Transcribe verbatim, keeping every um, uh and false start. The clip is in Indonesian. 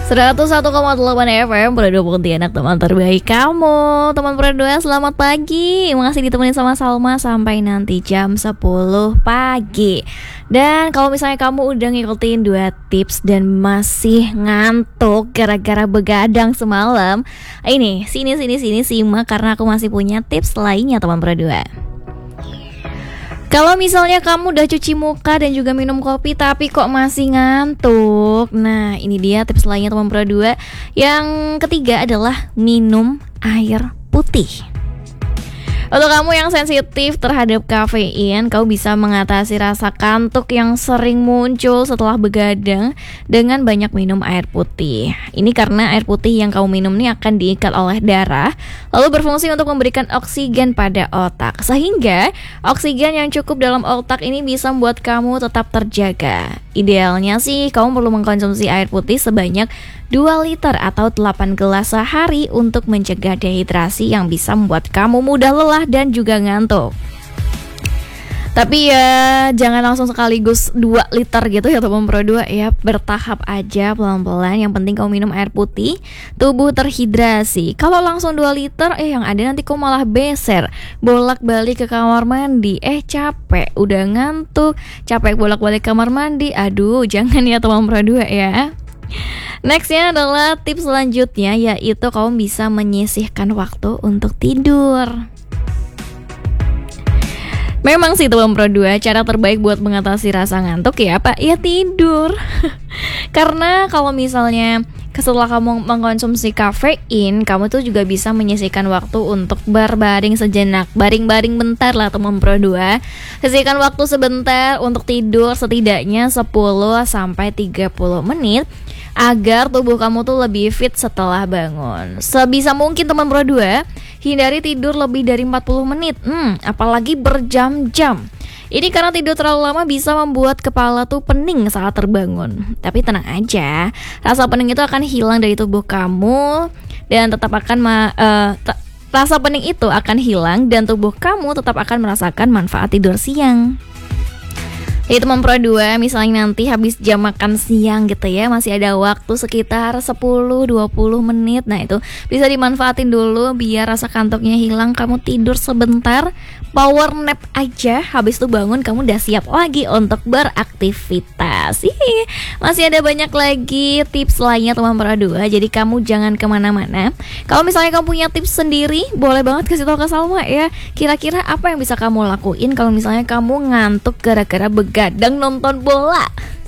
seratus satu koma delapan F M Pura Pontianak, teman terbaik kamu. Teman Pura dua, selamat pagi. Masih ditemenin sama Salma sampai nanti jam sepuluh pagi. Dan kalau misalnya kamu udah ngikutin dua tips dan masih ngantuk gara-gara begadang semalam, ini sini sini sini simak karena aku masih punya tips lainnya teman Pura dua. Kalau misalnya kamu udah cuci muka dan juga minum kopi tapi kok masih ngantuk, nah ini dia tips lainnya teman Pro dua. Yang ketiga adalah minum air putih. Untuk kamu yang sensitif terhadap kafein, kamu bisa mengatasi rasa kantuk yang sering muncul setelah begadang dengan banyak minum air putih. Ini karena air putih yang kamu minum ini akan diikat oleh darah, lalu berfungsi untuk memberikan oksigen pada otak. Sehingga oksigen yang cukup dalam otak ini bisa membuat kamu tetap terjaga. Idealnya sih kamu perlu mengkonsumsi air putih sebanyak dua liter atau delapan gelas sehari untuk mencegah dehidrasi yang bisa membuat kamu mudah lelah dan juga ngantuk. Tapi ya jangan langsung sekaligus dua liter gitu ya teman Pro dua ya, bertahap aja pelan-pelan. Yang penting kamu minum air putih, tubuh terhidrasi. Kalau langsung dua liter eh yang ada nanti kamu malah beser, bolak-balik ke kamar mandi, eh capek, udah ngantuk, capek bolak-balik kamar mandi. Aduh, jangan ya teman Pro dua ya. Nextnya adalah tips selanjutnya, yaitu kamu bisa menyisihkan waktu untuk tidur. Memang sih teman Pro dua, cara terbaik buat mengatasi rasa ngantuk ya apa? Ya tidur. Karena kalau misalnya setelah kamu mengkonsumsi kafein, kamu tuh juga bisa menyisihkan waktu untuk berbaring sejenak. Baring-baring bentar lah teman Pro dua. Sisihkan waktu sebentar untuk tidur setidaknya sepuluh sampai tiga puluh menit agar tubuh kamu tuh lebih fit setelah bangun. Sebisa mungkin teman Pro dua, hindari tidur lebih dari empat puluh menit. Hmm, apalagi berjam-jam. Ini karena tidur terlalu lama bisa membuat kepala tuh pening saat terbangun. Tapi tenang aja, rasa pening itu akan hilang dari tubuh kamu dan tetap akan ma- uh, t- rasa pening itu akan hilang dan tubuh kamu tetap akan merasakan manfaat tidur siang. Jadi teman Pro dua, misalnya nanti habis jam makan siang gitu ya, masih ada waktu sekitar sepuluh sampai dua puluh menit. Nah itu bisa dimanfaatin dulu biar rasa kantuknya hilang. Kamu tidur sebentar, power nap aja. Habis itu bangun kamu udah siap lagi untuk beraktivitas. Hihi. Masih ada banyak lagi tips lainnya teman Pro dua, jadi kamu jangan kemana-mana. Kalau misalnya kamu punya tips sendiri, boleh banget kasih tahu ke Salma ya. Kira-kira apa yang bisa kamu lakuin kalau misalnya kamu ngantuk gara-gara begadang nonton bola?